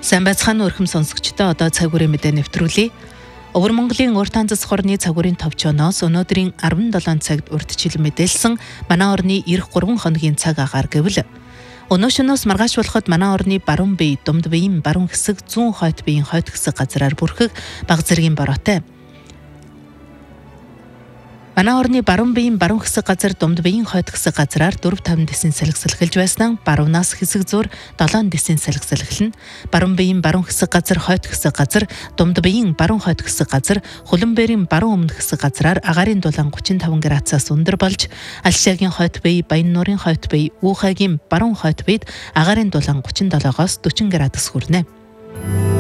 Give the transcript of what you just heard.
Сайн байцгаана уу өрхөм сонсогчдоо, одоо цаг үеийн мэдээ нэвтрүүлье. Өвөр Монголын урт танцас хорны цагуурийн товчооноос өнөөдрийн 17 цагт урьдчилан мэдээлсэн манай орны эх 3 хоногийн цаг агаар гэвэл өнөө шөнөөс маргааш болоход манай орны баруун бие, думд биеийн баруун хэсэг, зүүн хойд биеийн хойд хэсэг газраар бүрхэг бага зэргийн бороотой. Манай орны баруун биеийн баруун хэсэг газар, думд биеийн хойд хэсэг газраар 4-5 десийн салхи салхилж байснаа баруунаас хэсэг зуур 7 десийн салхи салхилна. Баруун биеийн баруун хэсэг газар, хойд хэсэг газар, думд биеийн баруун хойд хэсэг газар, хуланбэрийн баруун өмнөх хэсэг газраар агаарын дулаан 35 градусаас өндөр болж, Алшаагийн хойд бие, Баяннуурын хойд бие, Уухайгийн баруун хойд биед агаарын дулаан 37-оос 40 градус хүрнэ.